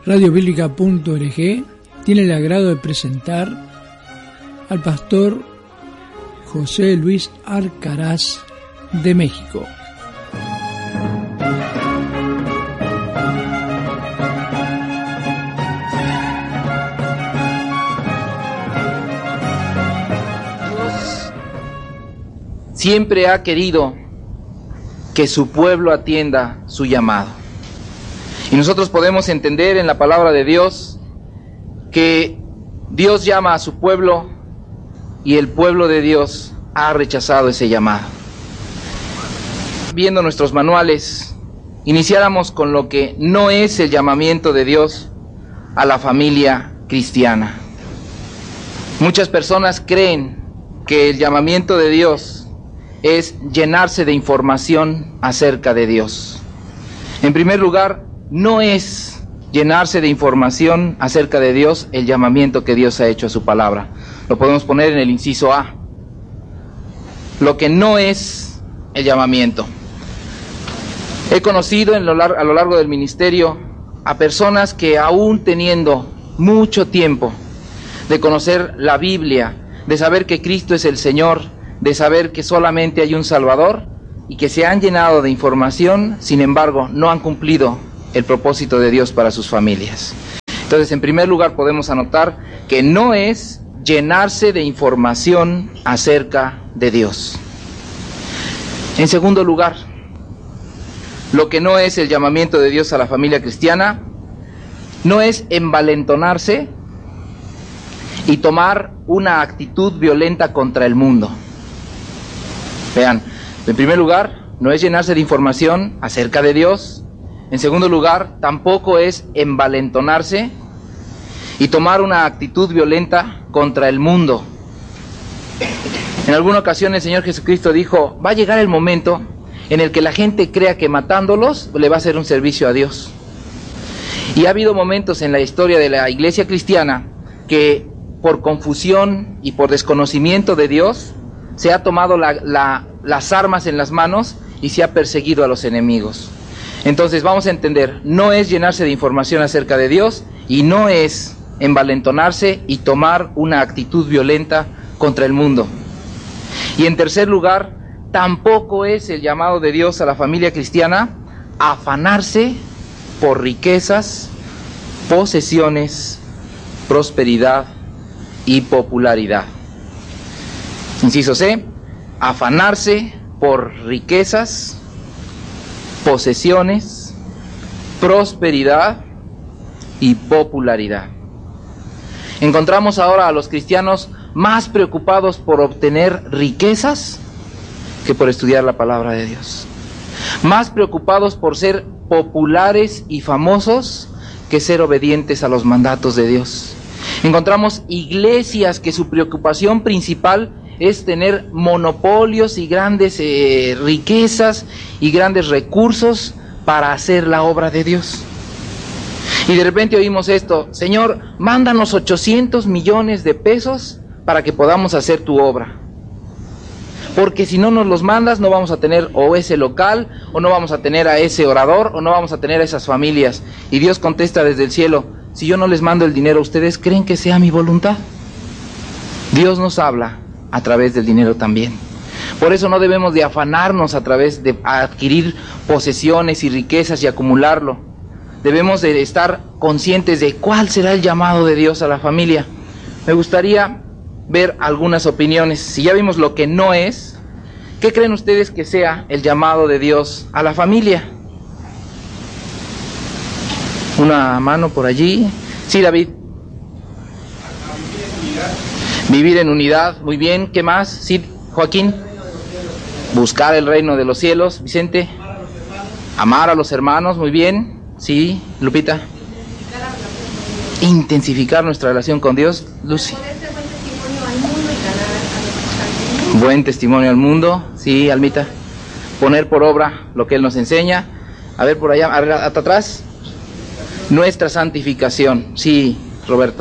Radiobíblica.org tiene el agrado de presentar al pastor José Luis Arcaraz de México. Dios siempre ha querido que su pueblo atienda su llamado. Y nosotros podemos entender en la palabra de Dios que Dios llama a su pueblo y el pueblo de Dios ha rechazado ese llamado. Viendo nuestros manuales, iniciáramos con lo que no es el llamamiento de Dios a la familia cristiana. Muchas personas creen que el llamamiento de Dios es llenarse de información acerca de Dios. En primer lugar, no es llenarse de información acerca de Dios el llamamiento que Dios ha hecho a su palabra. Lo podemos poner en el inciso A. Lo que no es el llamamiento. He conocido a lo largo del ministerio a personas que aún teniendo mucho tiempo de conocer la Biblia, de saber que Cristo es el Señor, de saber que solamente hay un Salvador y que se han llenado de información, sin embargo no han cumplido el propósito de Dios para sus familias. Entonces, en primer lugar podemos anotar que no es llenarse de información acerca de Dios. En segundo lugar, lo que no es el llamamiento de Dios a la familia cristiana, no es envalentonarse y tomar una actitud violenta contra el mundo. Vean, en primer lugar, no es llenarse de información acerca de Dios. En segundo lugar, tampoco es envalentonarse y tomar una actitud violenta contra el mundo. En alguna ocasión el Señor Jesucristo dijo, va a llegar el momento en el que la gente crea que matándolos le va a hacer un servicio a Dios. Y ha habido momentos en la historia de la iglesia cristiana que por confusión y por desconocimiento de Dios se ha tomado las armas en las manos y se ha perseguido a los enemigos. Entonces vamos a entender, no es llenarse de información acerca de Dios y no es envalentonarse y tomar una actitud violenta contra el mundo. Y en tercer lugar, tampoco es el llamado de Dios a la familia cristiana afanarse por riquezas, posesiones, prosperidad y popularidad. Inciso C, afanarse por riquezas, posesiones, prosperidad y popularidad. Encontramos ahora a los cristianos más preocupados por obtener riquezas que por estudiar la palabra de Dios. Más preocupados por ser populares y famosos que ser obedientes a los mandatos de Dios. Encontramos iglesias que su preocupación principal es tener monopolios y grandes riquezas y grandes recursos para hacer la obra de Dios. Y de repente oímos esto, Señor, mándanos 800 millones de pesos para que podamos hacer tu obra. Porque si no nos los mandas, no vamos a tener o ese local, o no vamos a tener a ese orador, o no vamos a tener a esas familias. Y Dios contesta desde el cielo, si yo no les mando el dinero, ¿ustedes creen que sea mi voluntad? Dios nos habla a través del dinero también. Por eso no debemos de afanarnos a través de adquirir posesiones y riquezas y acumularlo. Debemos de estar conscientes de cuál será el llamado de Dios a la familia. Me gustaría ver algunas opiniones. Si ya vimos lo que no es, ¿qué creen ustedes que sea el llamado de Dios a la familia? Una mano por allí. Sí, David. Vivir en unidad, muy bien. ¿Qué más? Sí, Joaquín. Buscar el reino de los cielos. Vicente. Amar a los hermanos, muy bien. Sí, Lupita. Intensificar nuestra relación con Dios. Lucy. Buen testimonio al mundo. Sí, Almita. Poner por obra lo que Él nos enseña. A ver, por allá, hasta atrás. Nuestra santificación. Sí, Roberto.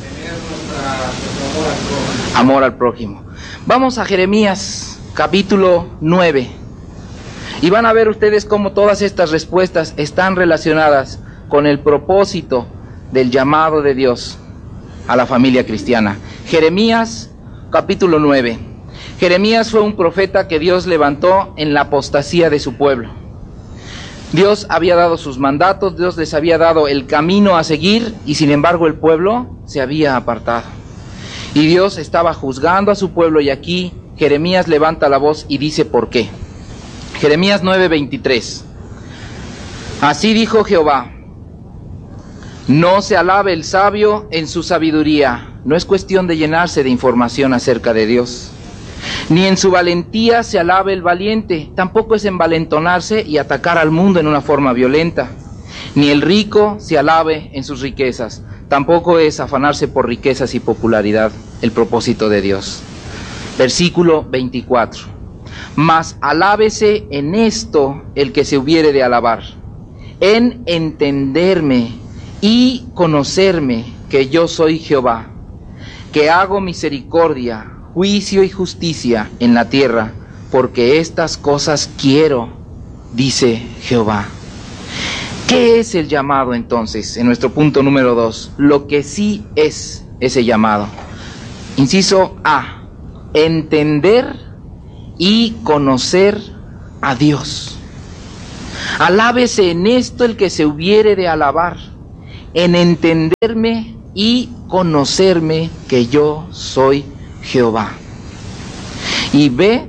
Amor al prójimo. Vamos a Jeremías, capítulo 9. Y van a ver ustedes cómo todas estas respuestas están relacionadas con el propósito del llamado de Dios a la familia cristiana. Jeremías, capítulo 9. Jeremías fue un profeta que Dios levantó en la apostasía de su pueblo. Dios había dado sus mandatos, Dios les había dado el camino a seguir, y sin embargo el pueblo se había apartado. Y Dios estaba juzgando a su pueblo, y aquí Jeremías levanta la voz y dice por qué. Jeremías 9:23. Así dijo Jehová: no se alabe el sabio en su sabiduría. No es cuestión de llenarse de información acerca de Dios. Ni en su valentía se alabe el valiente. Tampoco es envalentonarse y atacar al mundo en una forma violenta. Ni el rico se alabe en sus riquezas. Tampoco es afanarse por riquezas y popularidad el propósito de Dios. Versículo 24. Mas alábese en esto el que se hubiere de alabar, en entenderme y conocerme que yo soy Jehová, que hago misericordia, juicio y justicia en la tierra, porque estas cosas quiero, dice Jehová. ¿Qué es el llamado entonces? En nuestro punto número 2, lo que sí es ese llamado. Inciso A, entender y conocer a Dios. Alábese en esto el que se hubiere de alabar, en entenderme y conocerme que yo soy Jehová. Y B,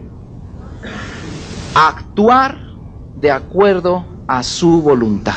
actuar de acuerdo a su voluntad.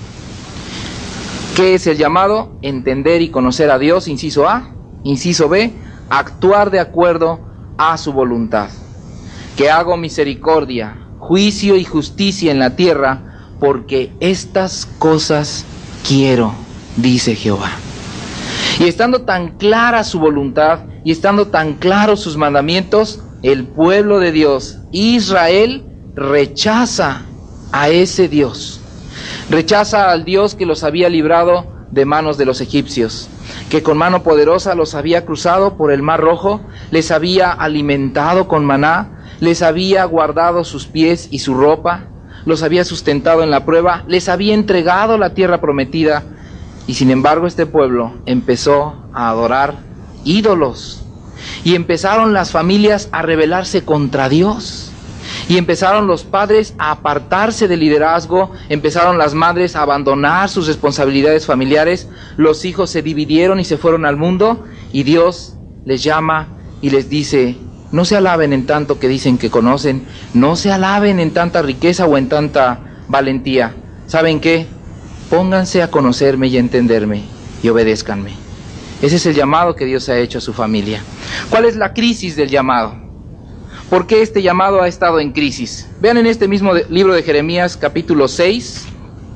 ¿Qué es el llamado? Entender y conocer a Dios, inciso A. Inciso B, actuar de acuerdo a su voluntad. Que hago misericordia, juicio y justicia en la tierra, porque estas cosas quiero, dice Jehová. Y estando tan clara su voluntad y estando tan claros sus mandamientos, el pueblo de Dios, Israel, rechaza a ese Dios. Rechaza al Dios que los había librado de manos de los egipcios, que con mano poderosa los había cruzado por el Mar Rojo, les había alimentado con maná, les había guardado sus pies y su ropa, los había sustentado en la prueba, les había entregado la tierra prometida. Y sin embargo este pueblo empezó a adorar ídolos, y empezaron las familias a rebelarse contra Dios, y empezaron los padres a apartarse del liderazgo, empezaron las madres a abandonar sus responsabilidades familiares, los hijos se dividieron y se fueron al mundo, y Dios les llama y les dice: no se alaben en tanto que dicen que conocen, no se alaben en tanta riqueza o en tanta valentía. ¿Saben qué? Pónganse a conocerme y a entenderme y obedézcanme. Ese es el llamado que Dios ha hecho a su familia. ¿Cuál es la crisis del llamado? ¿Por qué este llamado ha estado en crisis? Vean en este mismo libro de Jeremías, capítulo 6,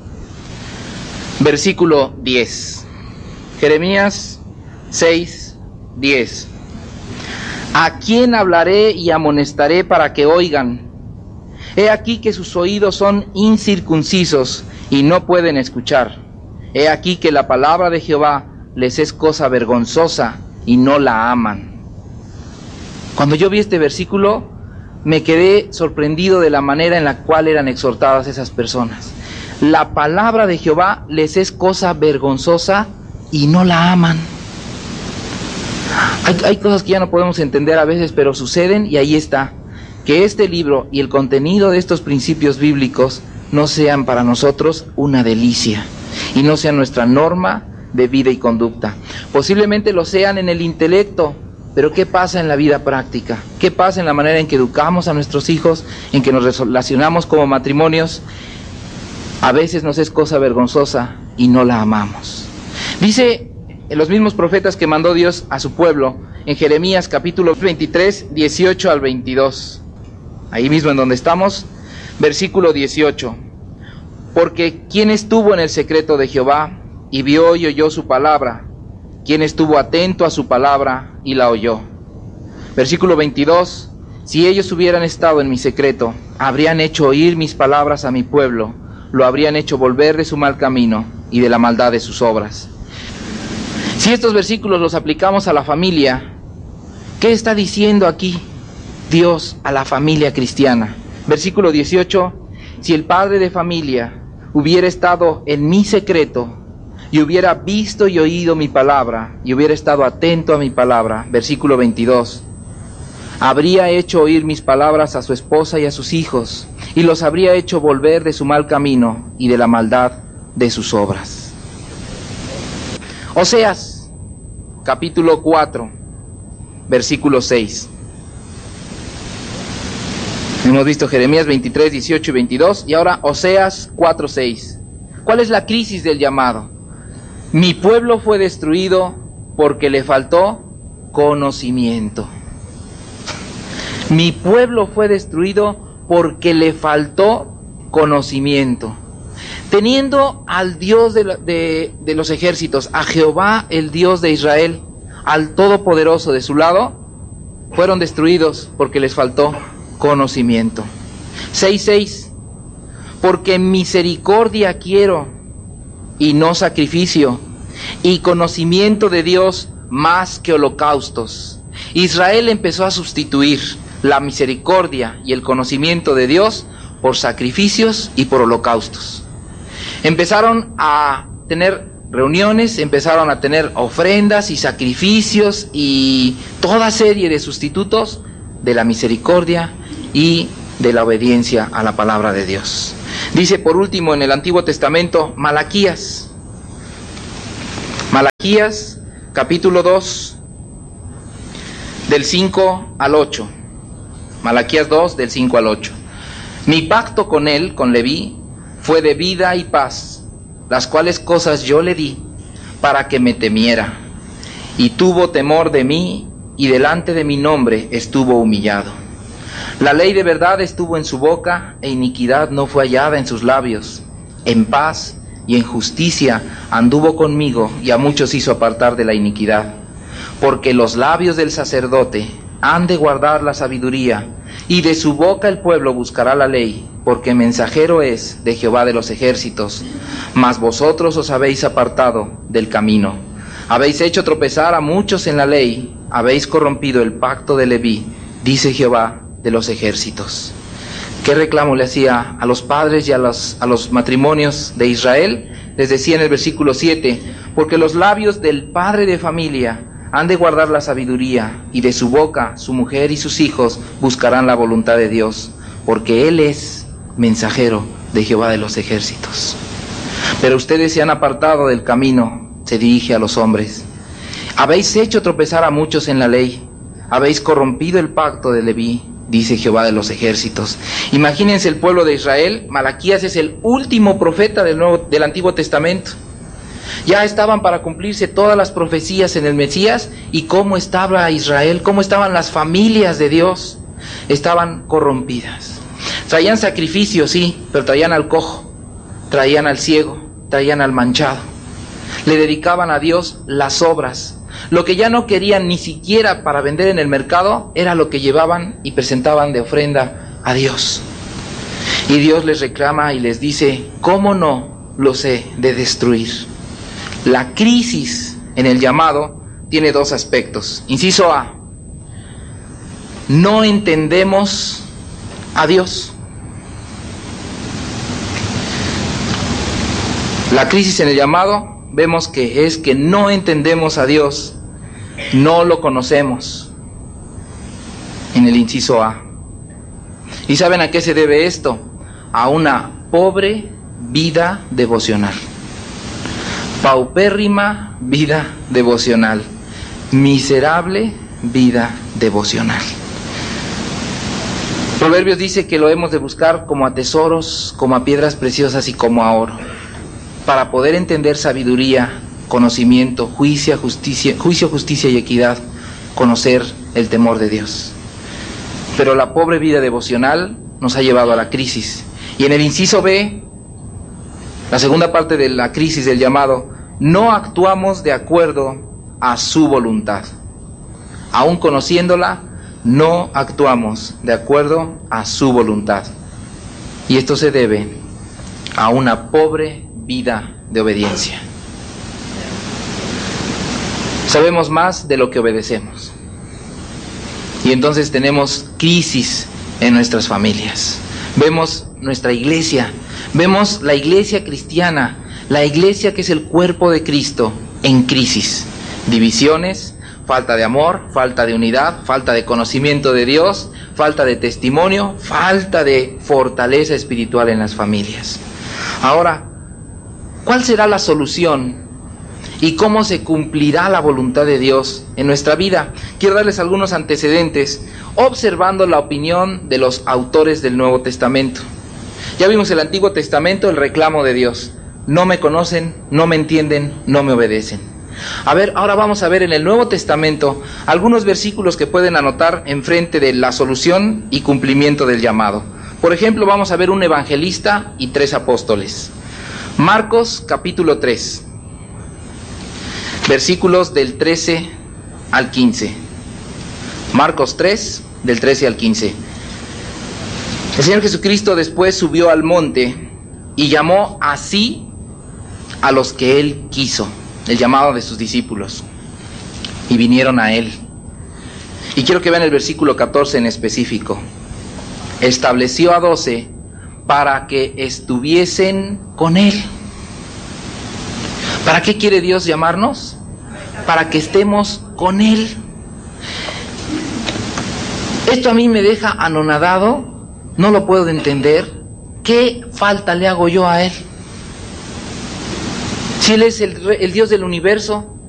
versículo 10. Jeremías 6, 10. ¿A quién hablaré y amonestaré para que oigan? He aquí que sus oídos son incircuncisos y no pueden escuchar. He aquí que la palabra de Jehová les es cosa vergonzosa y no la aman. Cuando yo vi este versículo, me quedé sorprendido de la manera en la cual eran exhortadas esas personas. La palabra de Jehová les es cosa vergonzosa y no la aman. Hay cosas que ya no podemos entender a veces, pero suceden, y ahí está. Que este libro y el contenido de estos principios bíblicos no sean para nosotros una delicia y no sean nuestra norma de vida y conducta. Posiblemente lo sean en el intelecto, pero ¿qué pasa en la vida práctica? ¿Qué pasa en la manera en que educamos a nuestros hijos, en que nos relacionamos como matrimonios? A veces nos es cosa vergonzosa y no la amamos. Dice los mismos profetas que mandó Dios a su pueblo en Jeremías capítulo 23, 18 al 22. Ahí mismo en donde estamos, versículo 18. Porque ¿quién estuvo en el secreto de Jehová y vio y oyó su palabra? ¿Quién estuvo atento a su palabra y la oyó? Versículo 22. Si ellos hubieran estado en mi secreto, habrían hecho oír mis palabras a mi pueblo, lo habrían hecho volver de su mal camino y de la maldad de sus obras. Si estos versículos los aplicamos a la familia, ¿qué está diciendo aquí Dios a la familia cristiana? Versículo 18, si el padre de familia hubiera estado en mi secreto, y hubiera visto y oído mi palabra, y hubiera estado atento a mi palabra, versículo 22, habría hecho oír mis palabras a su esposa y a sus hijos, y los habría hecho volver de su mal camino y de la maldad de sus obras. Oseas, capítulo 4, versículo 6. Hemos visto Jeremías 23, 18 y 22, y ahora Oseas 4, 6. ¿Cuál es la crisis del llamado? Mi pueblo fue destruido porque le faltó conocimiento. Mi pueblo fue destruido porque le faltó conocimiento. Teniendo al Dios de los ejércitos, a Jehová, el Dios de Israel, al Todopoderoso de su lado, fueron destruidos porque les faltó conocimiento. 6:6. Porque misericordia quiero y no sacrificio, y conocimiento de Dios más que holocaustos. Israel empezó a sustituir la misericordia y el conocimiento de Dios por sacrificios y por holocaustos. Empezaron a tener reuniones, empezaron a tener ofrendas y sacrificios y toda serie de sustitutos de la misericordia y de la obediencia a la palabra de Dios. Dice por último en el Antiguo Testamento, Malaquías capítulo 2, del 5 al 8. Malaquías 2, del 5 al 8. Mi pacto con él, con Leví, fue de vida y paz, las cuales cosas yo le di para que me temiera, y tuvo temor de mí, y delante de mi nombre estuvo humillado. La ley de verdad estuvo en su boca, e iniquidad no fue hallada en sus labios. En paz y en justicia anduvo conmigo, y a muchos hizo apartar de la iniquidad. Porque los labios del sacerdote han de guardar la sabiduría, y de su boca el pueblo buscará la ley, porque mensajero es de Jehová de los ejércitos. Mas vosotros os habéis apartado del camino. Habéis hecho tropezar a muchos en la ley, habéis corrompido el pacto de Leví, dice Jehová de los ejércitos. ¿Qué reclamo le hacía a los padres y a los matrimonios de Israel? Les decía en el versículo 7, porque los labios del padre de familia han de guardar la sabiduría, y de su boca su mujer y sus hijos buscarán la voluntad de Dios, porque Él es mensajero de Jehová de los ejércitos. Pero ustedes se han apartado del camino, se dirige a los hombres. Habéis hecho tropezar a muchos en la ley, habéis corrompido el pacto de Leví, dice Jehová de los ejércitos. Imagínense el pueblo de Israel. Malaquías es el último profeta del Antiguo Testamento. Ya estaban para cumplirse todas las profecías en el Mesías. ¿Y cómo estaba Israel? ¿Cómo estaban las familias de Dios? Estaban corrompidas. Traían sacrificios, sí, pero traían al cojo, traían al ciego, traían al manchado. Le dedicaban a Dios las obras. Lo que ya no querían ni siquiera para vender en el mercado era lo que llevaban y presentaban de ofrenda a Dios. Y Dios les reclama y les dice, ¿cómo no los he de destruir? La crisis en el llamado tiene dos aspectos. Inciso A, no entendemos a Dios. La crisis en el llamado vemos que es que no entendemos a Dios, no lo conocemos, en el inciso A. ¿Y saben a qué se debe esto? A una pobre vida devocional, paupérrima vida devocional, miserable vida devocional. Proverbios dice que lo hemos de buscar como a tesoros, como a piedras preciosas y como a oro, para poder entender sabiduría, conocimiento, juicio, justicia y equidad, conocer el temor de Dios. Pero la pobre vida devocional nos ha llevado a la crisis. Y en el inciso B, la segunda parte de la crisis del llamado, no actuamos de acuerdo a su voluntad. Aún conociéndola, no actuamos de acuerdo a su voluntad. Y esto se debe a una pobre vida de obediencia. Sabemos más de lo que obedecemos. Y entonces tenemos crisis en nuestras familias. Vemos nuestra iglesia, vemos la iglesia cristiana La iglesia, que es el cuerpo de Cristo, en crisis. Divisiones, falta de amor, falta de unidad, falta de conocimiento de Dios, falta de testimonio, falta de fortaleza espiritual en las familias. Ahora, ¿cuál será la solución y cómo se cumplirá la voluntad de Dios en nuestra vida? Quiero darles algunos antecedentes, observando la opinión de los autores del Nuevo Testamento. Ya vimos el Antiguo Testamento, el reclamo de Dios. No me conocen, no me entienden, no me obedecen. A ver, ahora vamos a ver en el Nuevo Testamento algunos versículos que pueden anotar enfrente de la solución y cumplimiento del llamado. Por ejemplo, vamos a ver un evangelista y 3 apóstoles. Marcos capítulo 3, versículos del 13 al 15. Marcos 3, del 13 al 15. El Señor Jesucristo después subió al monte y llamó así a los que Él quiso, el llamado de sus discípulos, y vinieron a Él. Y quiero que vean el versículo 14 en específico. Estableció a 12 para que estuviesen con Él. ¿Para qué quiere Dios llamarnos? Para que estemos con Él. Esto a mí me deja anonadado, no lo puedo entender. ¿Qué falta le hago yo a Él? Si Él es el Dios del universo,